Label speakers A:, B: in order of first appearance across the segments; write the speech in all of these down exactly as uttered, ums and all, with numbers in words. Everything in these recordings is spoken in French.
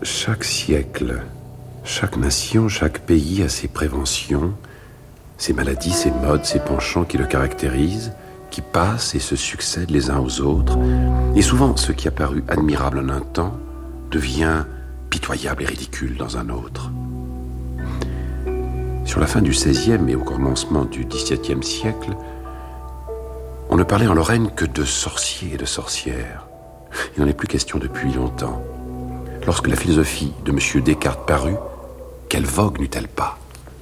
A: Chaque siècle, chaque nation, chaque pays a ses préventions, ses maladies, ses modes, ses penchants qui le caractérisent, qui passent et se succèdent les uns aux autres. Et souvent, ce qui a paru admirable en un temps devient pitoyable et ridicule dans un autre. Sur la fin du seizième et au commencement du dix-septième siècle, on ne parlait en Lorraine que de sorciers et de sorcières. Il n'en est plus question depuis longtemps. Lorsque la philosophie de M. Descartes parut, quelle vogue n'eut-elle pas?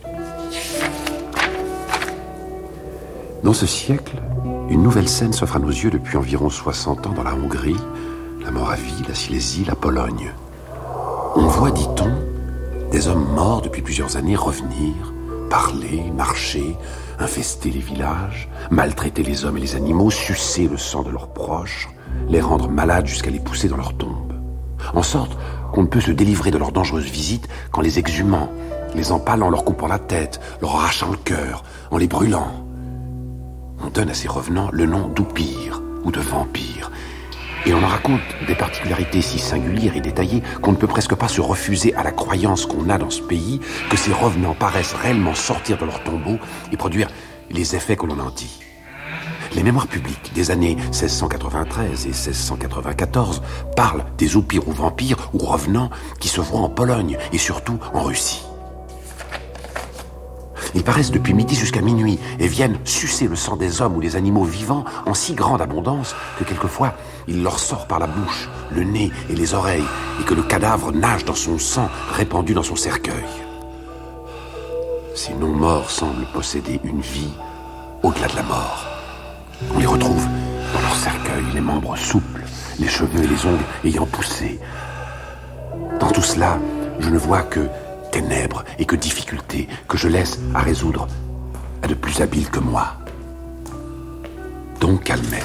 A: Dans ce siècle, une nouvelle scène s'offre à nos yeux depuis environ soixante ans dans la Hongrie, la Moravie, la Silésie, la Pologne. On voit, dit-on, des hommes morts depuis plusieurs années revenir, parler, marcher, infester les villages, maltraiter les hommes et les animaux, sucer le sang de leurs proches, les rendre malades jusqu'à les pousser dans leur tombe. En sorte qu'on ne peut se délivrer de leurs dangereuses visites qu'en les exhumant, les empalant, leur coupant la tête, leur arrachant le cœur, en les brûlant. On donne à ces revenants le nom d'oupires ou de vampires. Et on en raconte des particularités si singulières et détaillées qu'on ne peut presque pas se refuser à la croyance qu'on a dans ce pays que ces revenants paraissent réellement sortir de leur tombeau et produire les effets que l'on en dit. Les mémoires publiques des années seize cent quatre-vingt-treize et seize cent quatre-vingt-quatorze parlent des oupires ou vampires ou revenants qui se voient en Pologne et surtout en Russie. Ils paraissent depuis midi jusqu'à minuit et viennent sucer le sang des hommes ou des animaux vivants en si grande abondance que quelquefois il leur sort par la bouche, le nez et les oreilles et que le cadavre nage dans son sang répandu dans son cercueil. Ces non-morts semblent posséder une vie au-delà de la mort. On les retrouve dans leur cercueil, les membres souples, les cheveux et les ongles ayant poussé. Dans tout cela, je ne vois que ténèbres et que difficultés que je laisse à résoudre à de plus habiles que moi. Donc, Calmet.